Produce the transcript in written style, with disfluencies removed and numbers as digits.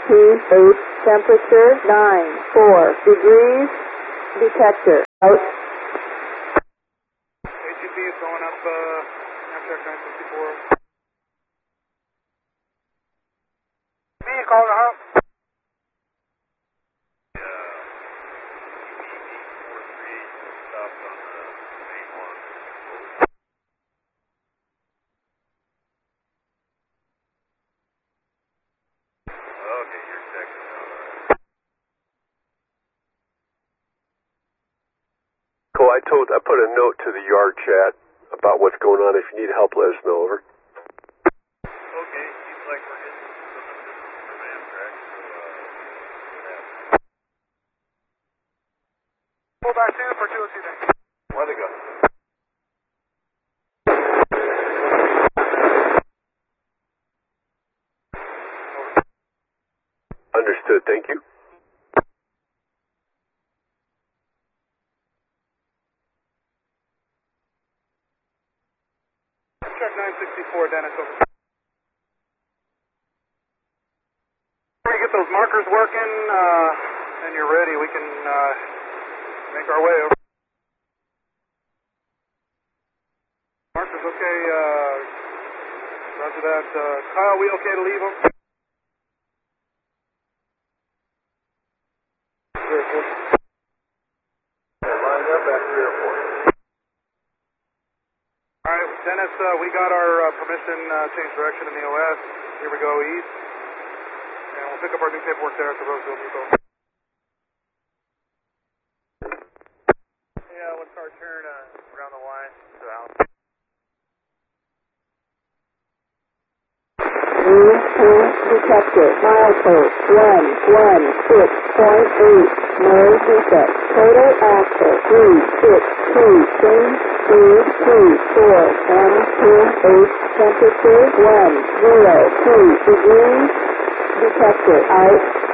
M28, temperature 94 degrees, detector out. ATP is going up, Amtrak 964. Me, call the hub. I put a note to the yard chat about what's going on. If you need help, let us know. Over. Okay, seems like we're getting some assistance from Amtrak, Pull back 2 for 202 then. where they go? Understood. Thank you. Check 964, Dennis, over. When you get those markers working, and you're ready, we can make our way over. Markers okay, roger that. Kyle, we okay to leave them? Lined up after airport. Alright, Dennis, we got our permission, change direction in the OS. Here we go, east. And we'll pick up our new paperwork there at the Roseville Depot. Yeah, what's our turn around the line to the house? Detector, milepost 116.8, no defect, total axle 362, change speed 34, M28, temperature 102 degrees, detector out.